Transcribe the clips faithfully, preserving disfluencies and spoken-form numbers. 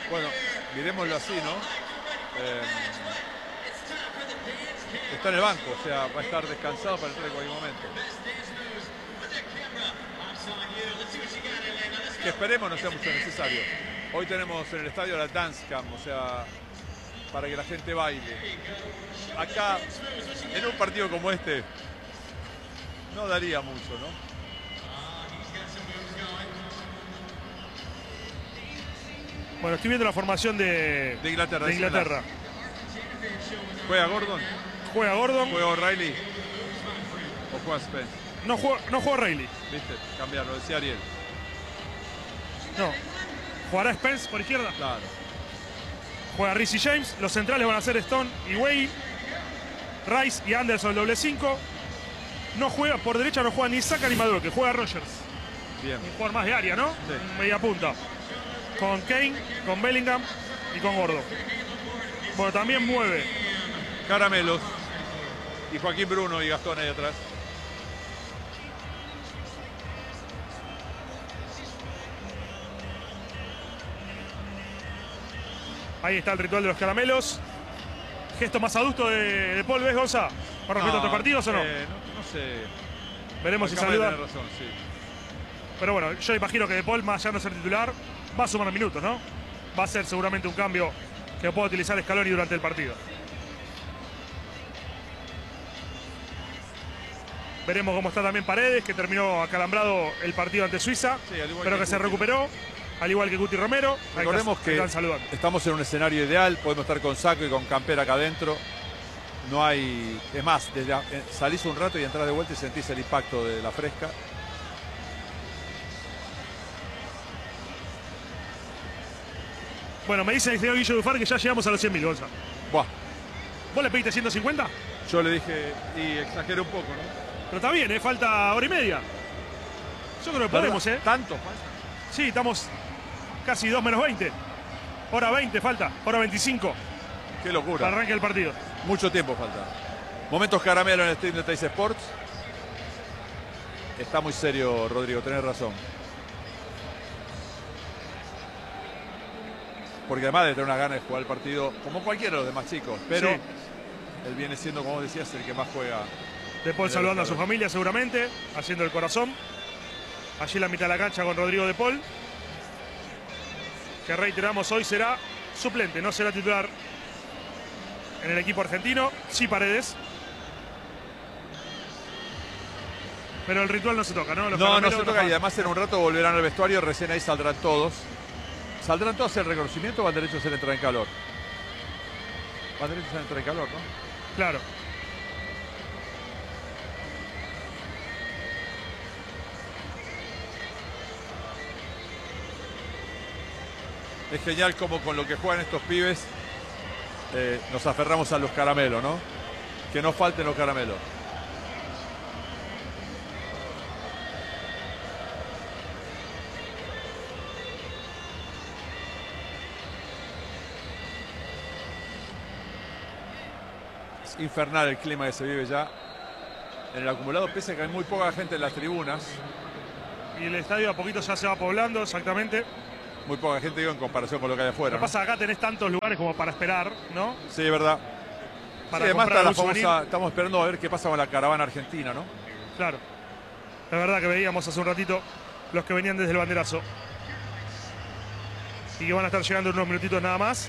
Bueno, miremoslo así, ¿no? Eh, está en el banco, o sea, va a estar descansado para entrar en cualquier momento. Que esperemos no sea mucho necesario. Hoy tenemos en el estadio la dance cam, o sea, para que la gente baile. Acá, en un partido como este, no daría mucho, ¿no? Bueno, estoy viendo la formación de, de Inglaterra. De Inglaterra. ¿Juega Gordon? Juega Gordon. ¿Juega O'Reilly? ¿O juega Spence? No juega, no juega O'Reilly. ¿Viste? Cambiarlo, decía Ariel. No. ¿Jugará Spence por izquierda? Claro. Juega Reece James. Los centrales van a ser Stone y Wade. Rice y Anderson doble cinco. No juega, por derecha no juega ni Saka ni Madueke, juega Rogers. Bien. Un jugador más de área, ¿no? Sí. Media punta. Con Kane, con Bellingham y con Gordon. Bueno, también mueve. Caramelos. Y Joaquín Bruno y Gastón ahí atrás. Ahí está el ritual de los caramelos. Gesto más adusto de, de Paul, ¿ves, Gonza? ¿Con respecto no, a otros partidos o no? Eh, no? No sé. Veremos Acaba si saluda. de tener razón, sí. Pero bueno, yo imagino que De Paul, más allá de no ser titular, va a sumar minutos, ¿no? Va a ser seguramente un cambio que pueda utilizar Scaloni durante el partido. Veremos cómo está también Paredes, que terminó acalambrado el partido ante Suiza, Sí, al igual pero que, que se Guti. recuperó, al igual que Guti Romero. Ahí Recordemos están- que están saludando. estamos en un escenario ideal, podemos estar con saco y con campera acá adentro. No hay... Es más, desde a- eh, salís un rato y entrás de vuelta y sentís el impacto de la fresca. Bueno, me dice el señor Guillo Dufar que ya llegamos a los cien mil, Gonza. Buah, ¿Vos le pediste ciento cincuenta? yo le dije y exageré un poco, ¿no? Pero está bien, ¿eh? Falta hora y media. Yo creo que podemos, ¿eh? ¿Tanto? Sí, estamos casi dos menos veinte. Hora veinte falta, hora veinticinco Qué locura. para arranque el partido. Mucho tiempo falta. Momentos caramelo en el stream de Teis Sports. Está muy serio, Rodrigo, tenés razón. Porque además de tener una gana de jugar el partido, como cualquiera de los demás chicos, pero Sí. él viene siendo, como decías, el que más juega. De Paul saludando a su familia seguramente, haciendo el corazón. Allí en la mitad de la cancha con Rodrigo De Paul, que reiteramos hoy será suplente, no será titular en el equipo argentino. Sí, Paredes. Pero el ritual no se toca, ¿no? Los No, no caramelos se toca van. y además en un rato volverán al vestuario, recién ahí saldrán todos. ¿Saldrán todos el reconocimiento o van derecho a hacer entrar en calor? Van derecho a hacer entrar en calor, ¿no? Claro. Es genial como con lo que juegan estos pibes eh, nos aferramos a los caramelos, ¿no? Que no falten los caramelos. Es infernal el clima que se vive ya en el acumulado, pese a que hay muy poca gente en las tribunas. Y el estadio a poquito ya se va poblando, exactamente. Muy poca gente, digo, en comparación con lo que hay afuera, Lo que ¿no? pasa acá tenés tantos lugares como para esperar, ¿no? Sí, es verdad. Para Sí, además comprar está la algún souvenir. famosa, estamos esperando a ver qué pasa con la caravana argentina, ¿no? Claro. La verdad que veíamos hace un ratito los que venían desde el banderazo. Y que van a estar llegando en unos minutitos nada más.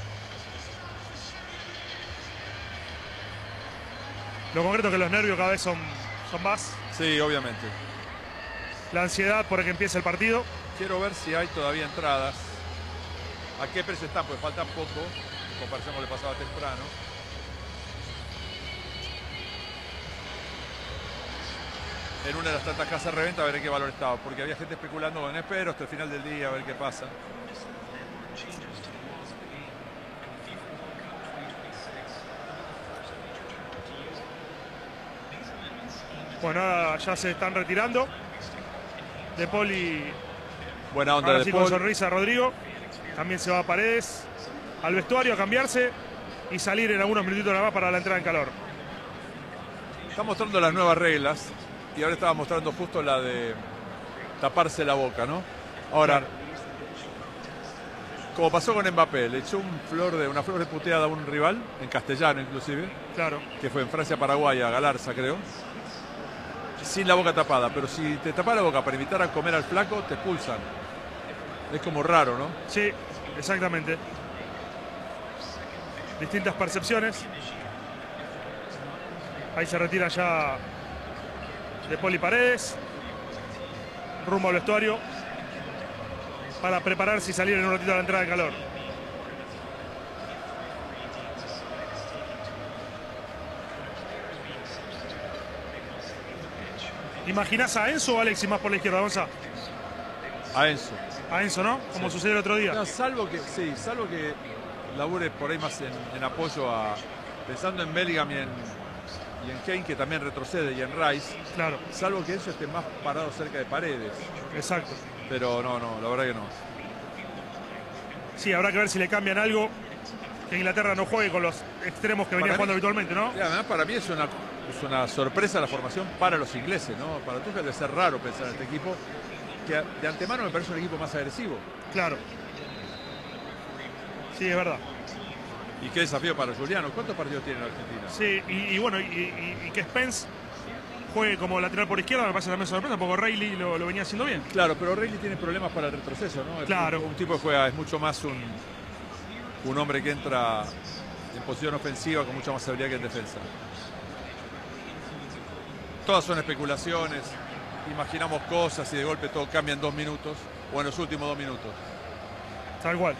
Lo concreto es que los nervios cada vez son, son más. Sí, obviamente. La ansiedad por que empiece el partido. Quiero ver si hay todavía entradas. ¿A qué precio están? Pues faltan poco, en comparación con lo que pasaba temprano. En una de las tantas casas de reventa a ver en qué valor estaba, porque había gente especulando con espero hasta el final del día a ver qué pasa. Bueno, ahora ya se están retirando. De Paul y Buena onda ahora de sí con Paul. sonrisa Rodrigo. También se va a Paredes al vestuario a cambiarse y salir en algunos minutitos nada más para la entrada en calor. Está mostrando las nuevas reglas y ahora estaba mostrando justo la de taparse la boca, ¿no? Ahora, Claro. como pasó con Mbappé, le echó un flor de, una flor de puteada a un rival, en castellano inclusive, Claro. que fue en Francia-Paraguay, a Galarza creo, sin la boca tapada, pero si te tapas la boca para invitar a comer al flaco, te expulsan. Es como raro, ¿no? Sí, exactamente. Distintas percepciones. Ahí se retira ya De Poli Paredes, rumbo al vestuario, para prepararse y salir en un ratito a la entrada de calor. ¿Imaginás a Enzo o a Alexis más por la izquierda, Gonza? A Enzo. A Enzo, ¿no? Como Sí. sucedió el otro día. No, salvo que, sí, salvo que labure por ahí más en, en apoyo a, pensando en Bellingham y en, y en Kane, que también retrocede, y en Rice, Claro, salvo que Enzo esté más parado cerca de Paredes. exacto. Pero no, no, la verdad que no. Sí, habrá que ver si le cambian algo. Que Inglaterra no juegue con los extremos que venía Para jugando mí- habitualmente, ¿no? Y además para mí es una, es una sorpresa la formación para los ingleses, ¿no? Para Tuchel debe ser raro pensar en este equipo, que de antemano me parece un equipo más agresivo. Claro. Sí, es verdad. Y qué desafío para Juliano. ¿Cuántos partidos tiene en Argentina? Sí, y, y bueno, y, y- y que Spence juegue como lateral por izquierda me parece también sorpresa, porque Reilly lo, lo venía haciendo bien. Claro, pero Reilly tiene problemas para el retroceso, ¿no? Es Claro. Un, un tipo que juega, es mucho más un, un hombre que entra en posición ofensiva con mucha más habilidad que en defensa. Todas son especulaciones, imaginamos cosas y de golpe todo cambia en dos minutos o en los últimos dos minutos. Tal cual.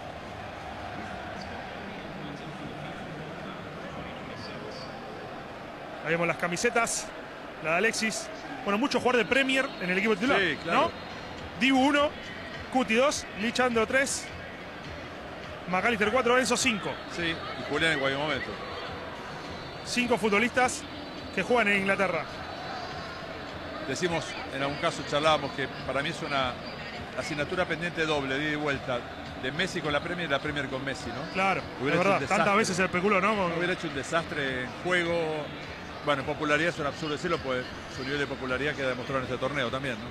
Ahí vemos las camisetas. La de Alexis. Bueno, mucho jugador de Premier en el equipo titular. Sí, claro. ¿No? Dibu uno, Cuti dos, Lichandro tres, McAllister cuatro, Enzo cinco. Sí, y Julián en cualquier momento. Cinco futbolistas que juegan en Inglaterra. Decimos, en algún caso charlábamos que para mí es una asignatura pendiente doble, de ida y vuelta, de Messi con la Premier y la Premier con Messi, ¿no? Claro, Hubiera es hecho verdad. un desastre. Tantas veces se especuló, ¿no? Con- Hubiera hecho un desastre en juego. Bueno, en popularidad es un absurdo decirlo, pues su nivel de popularidad queda demostrado en este torneo también, ¿no?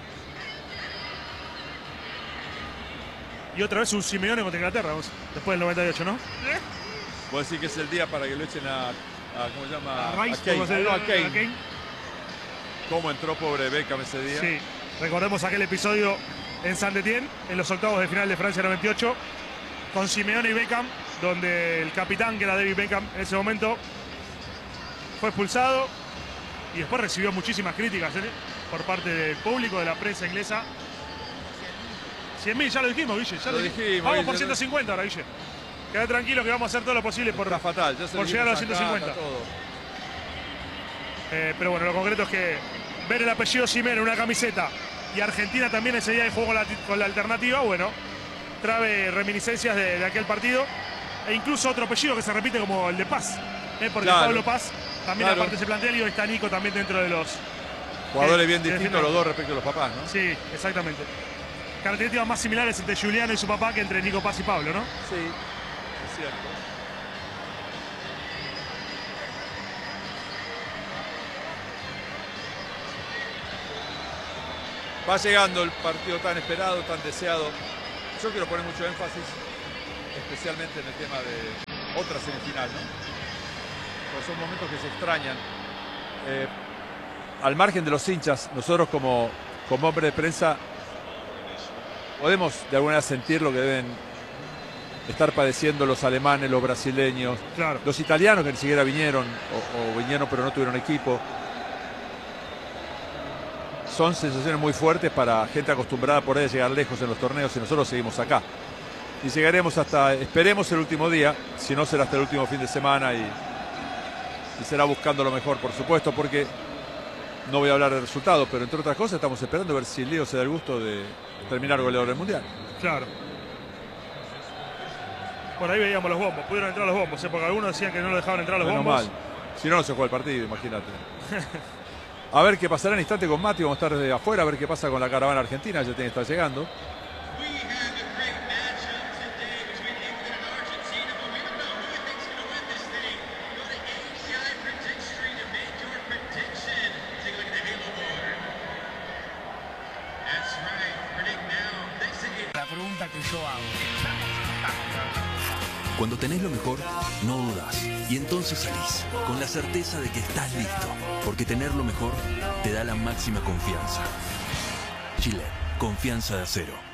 Y otra vez un Simeone contra Inglaterra, vos, después del noventa y ocho, ¿no? Puedo decir que es el día para que lo echen a, a ¿cómo se llama? A Rice, a Kane. como se- No, a a Kane. Kane. Cómo entró pobre Beckham ese día. Sí, recordemos aquel episodio en Saint-Étienne, en los octavos de final de Francia noventa y ocho, con Simeone y Beckham, donde el capitán, que era David Beckham, en ese momento fue expulsado y después recibió muchísimas críticas, ¿eh? Por parte del público, de la prensa inglesa. cien mil, ya lo dijimos, Guille. Ya Lo lo dijimos, Vamos Guille, por ¿no? ciento cincuenta ahora, Guille. Queda tranquilo que vamos a hacer todo lo posible por, Está fatal, ya se por lo llegar a los dijimos ciento acá, cincuenta. está todo. Eh, pero bueno, lo concreto es que ver el apellido Simeone en una camiseta y Argentina también ese día de juego con la, con la alternativa, bueno, trae reminiscencias de, de aquel partido. E incluso otro apellido que se repite como el de Paz. ¿eh? Porque Claro. Pablo Paz también Claro. aparte se plantea y hoy está Nico también dentro de los... Jugadores que- bien que distintos defienden- los dos respecto a los papás, ¿no? Sí, exactamente. Características más similares entre Juliano y su papá que entre Nico Paz y Pablo, ¿no? Sí, es cierto. Va llegando el partido tan esperado, tan deseado. Yo quiero poner mucho énfasis, especialmente en el tema de otra semifinal, ¿no? Porque son momentos que se extrañan. Eh, al margen de los hinchas, nosotros como, como hombre de prensa podemos de alguna manera sentir lo que deben estar padeciendo los alemanes, los brasileños, Claro. los italianos que ni siquiera vinieron o, o vinieron pero no tuvieron equipo. Son sensaciones muy fuertes para gente acostumbrada por ahí a llegar lejos en los torneos y nosotros seguimos acá. Y llegaremos hasta, esperemos el último día, si no será hasta el último fin de semana y, y será buscando lo mejor, por supuesto, porque no voy a hablar de resultados, pero entre otras cosas estamos esperando ver si Leo se da el gusto de terminar goleador del Mundial. Claro. Por ahí veíamos los bombos. Pudieron entrar los bombos, ¿eh? Porque algunos decían que no lo dejaban entrar los Menos bombos. mal. Si no, no se juega el partido, imagínate. A ver qué pasará en instante con Mati. Vamos a estar desde afuera a ver qué pasa con la caravana argentina. Ya tiene que estar llegando. La pregunta que yo hago. Cuando tenés lo mejor, no dudás. Y entonces salís, con la certeza de que estás listo. Porque tener lo mejor te da la máxima confianza. Gillette, confianza de acero.